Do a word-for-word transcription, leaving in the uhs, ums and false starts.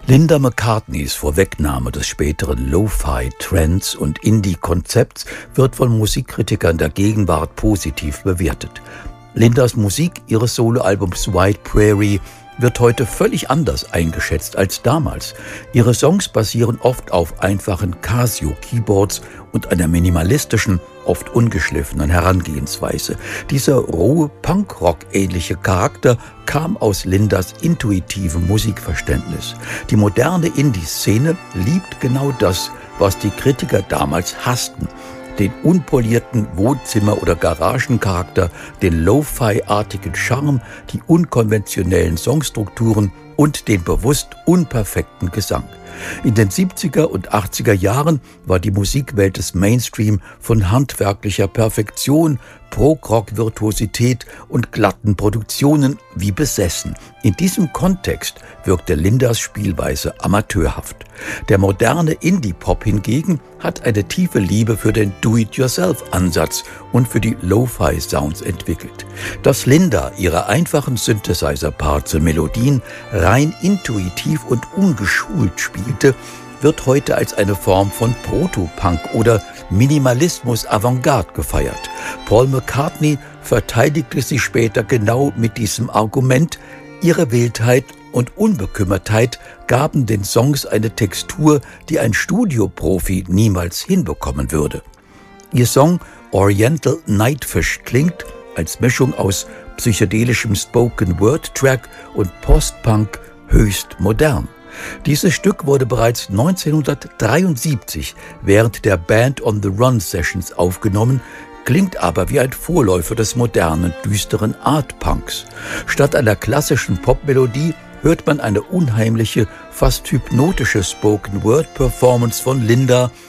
Linda McCartneys Vorwegnahme des späteren Lo-Fi, Trance und Indie-Konzepts wird von Musikkritikern der Gegenwart positiv bewertet. Lindas Musik ihres Soloalbums White Prairie wird heute völlig anders eingeschätzt als damals. Ihre Songs basieren oft auf einfachen Casio-Keyboards und einer minimalistischen, oft ungeschliffenen Herangehensweise. Dieser rohe Punkrock-ähnliche Charakter kam aus Lindas intuitivem Musikverständnis. Die moderne Indie-Szene liebt genau das, was die Kritiker damals hassten: den unpolierten Wohnzimmer- oder Garagencharakter, den Lo-Fi-artigen Charme, die unkonventionellen Songstrukturen und den bewusst unperfekten Gesang. In den siebziger und achtziger Jahren war die Musikwelt des Mainstream von handwerklicher Perfektion, Prog-Rock-Virtuosität und glatten Produktionen wie besessen. In diesem Kontext wirkte Lindas Spielweise amateurhaft. Der moderne Indie-Pop hingegen hat eine tiefe Liebe für den Do-it-yourself-Ansatz und für die Lo-Fi-Sounds entwickelt. Dass Linda ihre einfachen Synthesizer-Parts und Melodien rein intuitiv und ungeschult spielte, wird heute als eine Form von Proto-Punk oder Minimalismus-Avantgarde gefeiert. Paul McCartney verteidigte sie später genau mit diesem Argument. Ihre Wildheit und Unbekümmertheit gaben den Songs eine Textur, die ein Studioprofi niemals hinbekommen würde. Ihr Song Oriental Nightfish klingt als Mischung aus psychedelischem Spoken-Word-Track und Post-Punk höchst modern. Dieses Stück wurde bereits neunzehnhundertdreiundsiebzig während der Band on the Run Sessions aufgenommen, klingt aber wie ein Vorläufer des modernen, düsteren Art-Punks. Statt einer klassischen Popmelodie hört man eine unheimliche, fast hypnotische Spoken-Word-Performance von Linda,